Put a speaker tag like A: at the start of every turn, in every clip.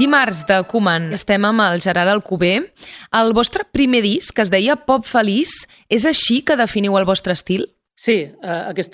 A: Dimarts de Koeman estem amb el Gerard Alcover. El vostre primer disc, que es deia Pop Feliç, és així que definiu el vostre estil?
B: Sí, aquest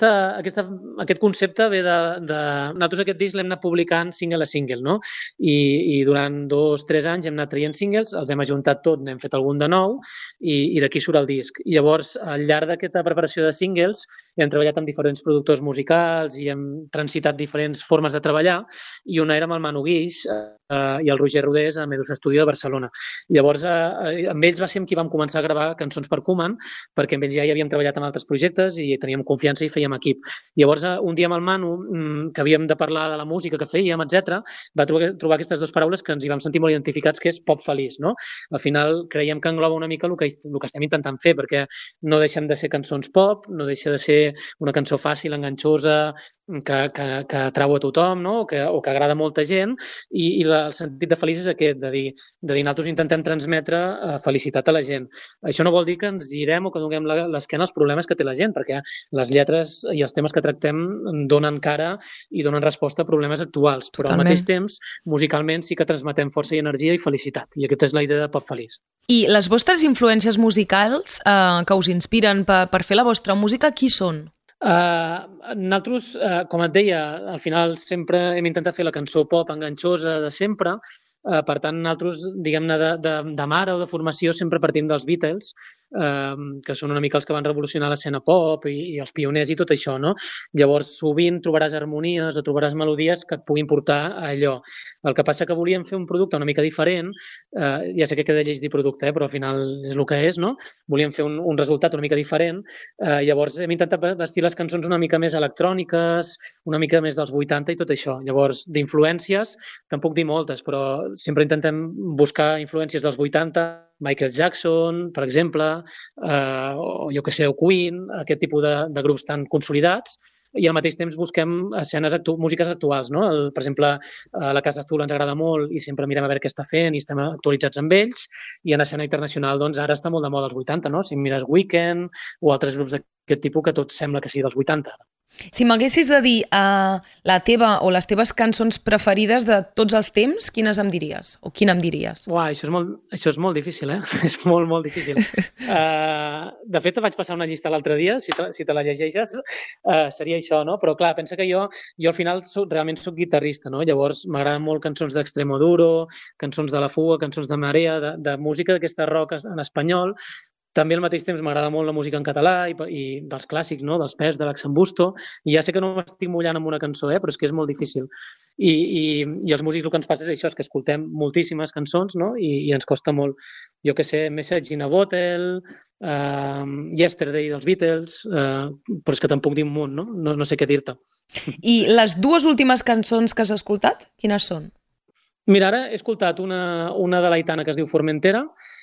B: concepte ve de... Nosaltres aquest disc l'hem anat publicant single a single, no? I durant 2-3 anys hem anat traient singles, els hem ajuntat tot, n'hem fet algun de nou i d'aquí surt el disc. I llavors, al llarg d'aquesta preparació de singles, hem treballat amb diferents productors musicals i hem transitat diferents formes de treballar, i una era amb el Manu Guix i el Roger Rodés a Medusa Studio de Barcelona. I llavors, amb ells va ser amb qui vam començar a gravar cançons per Koeman, perquè amb ells ja hi havíem treballat amb altres projectes i teníem confiança i fèiem equip. Llavors, un dia amb el Manu, que havíem de parlar de la música que fèiem, etc., va trobar aquestes dues paraules que ens hi vam sentir molt identificats, que és pop feliç, no? Al final, creiem que engloba una mica el que estem intentant fer, perquè no deixem de ser cançons pop, no deixa de ser una cançó fàcil, enganxosa, que atrau a tothom, no? o que agrada a molta gent, i el sentit de feliç és aquest, de dir nosaltres intentem transmetre felicitat a la gent. Això no vol dir que ens girem o que donem l'esquena als problemes que té la gent, perquè les lletres i els temes que tractem donen cara i donen resposta a problemes actuals, però al mateix temps, musicalment sí que transmetem força i energia i felicitat, i aquesta és la idea de Pop Feliç.
A: I les vostres influències musicals que us inspiren per fer la vostra música, qui són?
B: Nosaltres, com et deia, al final sempre hem intentat fer la cançó pop enganxosa de sempre. Per tant, nosaltres, diguem-ne, de mare o de formació sempre partim dels Beatles, que són una mica els que van revolucionar l'escena pop i els pioners i tot això, no? Llavors, sovint trobaràs harmonies o trobaràs melodies que et puguin portar a allò. El que passa que volíem fer un producte una mica diferent, ja sé que queda lleig dir producte, però al final és el que és, no? Volíem fer un resultat una mica diferent, llavors hem intentat vestir les cançons una mica més electròniques, una mica més dels 80 i tot això. Llavors, d'influències, tampoc dir moltes, però sempre intentem buscar influències dels 80, Michael Jackson, per exemple, o jo que sé, o Queen, aquest tipus de grups tan consolidats, i al mateix temps busquem músiques actuals, no? Per exemple, la Casa Azul ens agrada molt i sempre mirem a veure què està fent i estem actualitzats amb ells, i en escena internacional, doncs, ara està molt de moda els 80, no? Si mires Weekend o altres grups d'aquest tipus que tot sembla que sigui dels 80.
A: Si m'haguessis de dir la teva o les teves cançons preferides de tots els temps, quines em diries? O quina em diries?
B: Uau, això és molt difícil, eh? És molt, molt difícil. De fet, vaig passar una llista l'altre dia, si te la llegeixes, seria això, no? Però clar, pensa que jo al final realment soc guitarrista, no? Llavors m'agraden molt cançons d'Extremoduro, cançons de La Fuga, cançons de Marea, de música d'aquesta rock en espanyol. També al mateix temps m'agrada molt la música en català i dels clàssics, no? Dels Pets, de l'Axambusto. I ja sé que no m'estic mullant amb una cançó, però és que és molt difícil. I els músics el que ens passa és això, és que escoltem moltíssimes cançons, no? I ens costa molt. Jo que sé, Message in a Bottle, Yesterday dels Beatles, però és que tampoc dic un munt, no? No sé què dir-te.
A: I les dues últimes cançons que has escoltat, quines són?
B: Mira, ara he escoltat una de l'Aitana que es diu Formentera,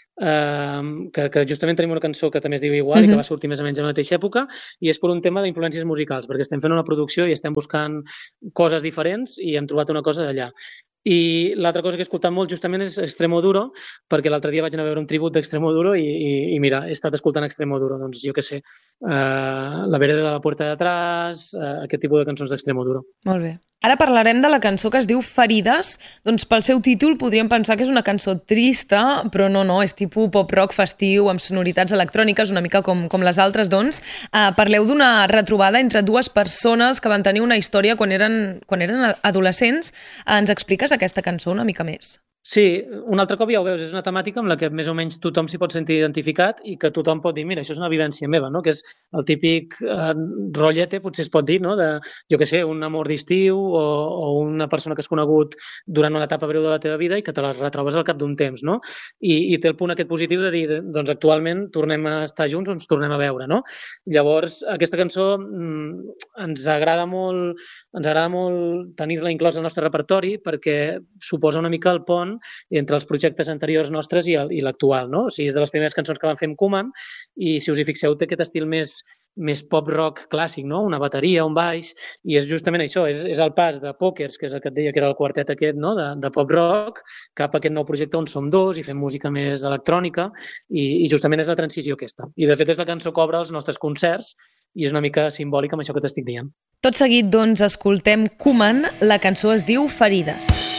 B: que justament tenim una cançó que també es diu igual i que va sortir més o menys a la mateixa època, i és per un tema d'influències musicals, perquè estem fent una producció i estem buscant coses diferents i hem trobat una cosa d'allà. I l'altra cosa que he escoltat molt justament és Extremoduro, perquè l'altre dia vaig anar a veure un tribut d'Extremoduro i mira, he estat escoltant Extremoduro, doncs jo què sé, La vereda de la puerta de atrás, aquest tipus de cançons d'Extremoduro.
A: Molt bé. Ara parlarem de la cançó que es diu Ferides. Doncs pel seu títol podríem pensar que és una cançó trista, però no, és tipus pop-rock festiu amb sonoritats electròniques, una mica com les altres, doncs. Parleu d'una retrobada entre dues persones que van tenir una història quan eren adolescents. Ens expliques aquesta cançó una mica més?
B: Sí, un altre cop ja ho veus, és una temàtica amb la que més o menys tothom s'hi pot sentir identificat i que tothom pot dir, mira, això és una vivència meva, no? Que és el típic rotllete, potser es pot dir, no? De, jo què sé, un amor d'estiu o una persona que has conegut durant una etapa breu de la teva vida i que te la retrobes al cap d'un temps, no? I té el punt aquest positiu de dir, doncs actualment tornem a estar junts o ens tornem a veure, no? Llavors, aquesta cançó ens agrada molt tenir-la inclosa al nostre repertori perquè suposa una mica el pont entre els projectes anteriors nostres i l'actual, no? O sigui, és de les primeres cançons que vam fer amb Koeman i, si us hi fixeu, té aquest estil més pop-rock clàssic, no? Una bateria, un baix, i és justament això, és el pas de Pokers, que és el que et deia que era el quartet aquest, no? De pop-rock, cap a aquest nou projecte on som dos i fem música més electrònica i justament és la transició aquesta. I de fet és la cançó que obre els nostres concerts i és una mica simbòlica amb això que t'estic dient.
A: Tot seguit, doncs, escoltem Koeman, la cançó es diu Ferides.